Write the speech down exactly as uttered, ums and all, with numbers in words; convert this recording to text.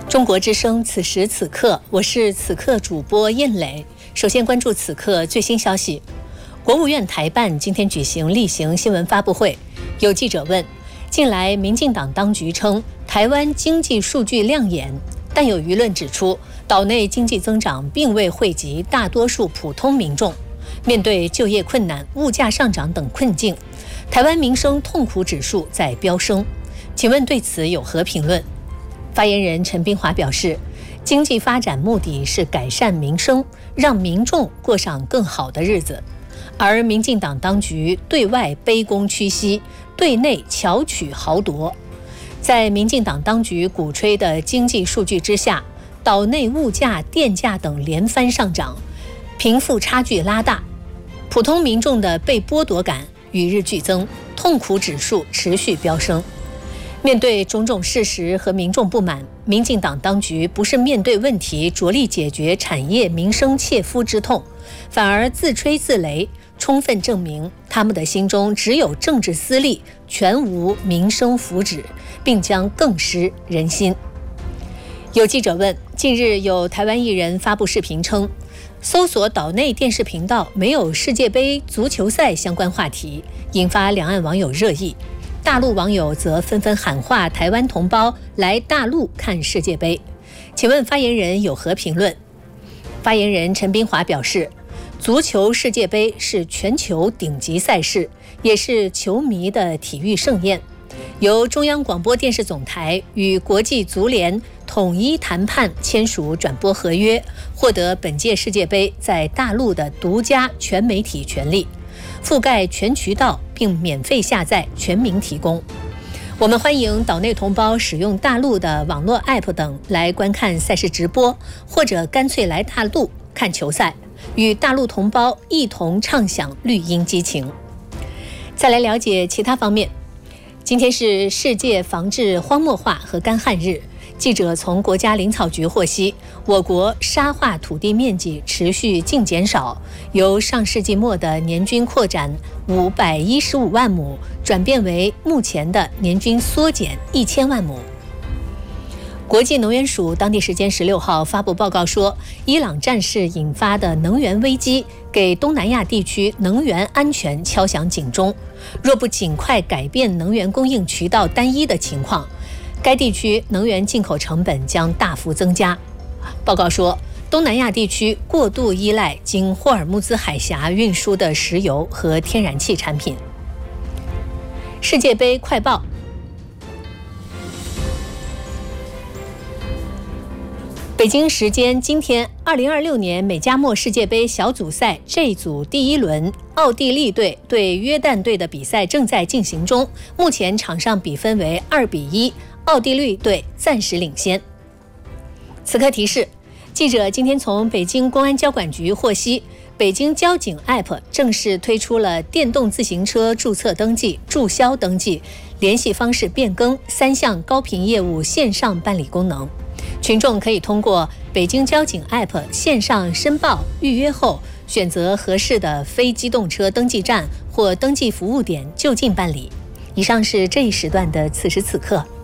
中国之声，此时此刻，我是此刻主播燕磊。首先关注此刻最新消息。国务院台办今天举行例行新闻发布会，有记者问：近来民进党当局称台湾经济数据亮眼，但有舆论指出，岛内经济增长并未惠及大多数普通民众。面对就业困难、物价上涨等困境，台湾民生痛苦指数在飙升。请问对此有何评论？发言人陈斌华表示，经济发展目的是改善民生，让民众过上更好的日子，而民进党当局对外卑躬屈膝，对内巧取豪夺。在民进党当局鼓吹的经济数据之下，岛内物价、电价等连番上涨，贫富差距拉大，普通民众的被剥夺感与日俱增，痛苦指数持续飙升。面对种种事实和民众不满，民进党当局不是面对问题着力解决产业民生切肤之痛，反而自吹自擂，充分证明他们的心中只有政治私利，全无民生福祉，并将更失人心。有记者问，近日有台湾艺人发布视频称，搜索岛内电视频道没有世界杯足球赛相关话题，引发两岸网友热议。大陆网友则纷纷喊话台湾同胞来大陆看世界杯。请问发言人有何评论？发言人陈斌华表示，足球世界杯是全球顶级赛事，也是球迷的体育盛宴。由中央广播电视总台与国际足联统一谈判签署转播合约，获得本届世界杯在大陆的独家全媒体权利，覆盖全渠道，并免费下载，全民提供。我们欢迎岛内同胞使用大陆的网络 App 等来观看赛事直播，或者干脆来大陆看球赛，与大陆同胞一同畅享绿茵激情。再来了解其他方面。今天是世界防治荒漠化和干旱日。记者从国家林草局获悉，我国沙化土地面积持续净减少，由上世纪末的年均扩展五百一十五万亩，转变为目前的年均缩减一千万亩。国际能源署当地时间十六号发布报告说，伊朗战事引发的能源危机给东南亚地区能源安全敲响警钟，若不尽快改变能源供应渠道单一的情况，该地区能源进口成本将大幅增加。报告说，东南亚地区过度依赖经霍尔木兹海峡运输的石油和天然气产品。世界杯快报。北京时间今天，二零二六年美加墨世界杯小组赛 J 组第一轮，奥地利队对约旦队的比赛正在进行中，目前场上比分为二比一，奥地利队暂时领先。此刻提示，记者今天从北京公安交管局获悉，北京交警 App 正式推出了电动自行车注册登记、注销登记、联系方式变更三项高频业务线上办理功能。群众可以通过北京交警 App 线上申报预约后，选择合适的非机动车登记站或登记服务点就近办理。以上是这一时段的此时此刻。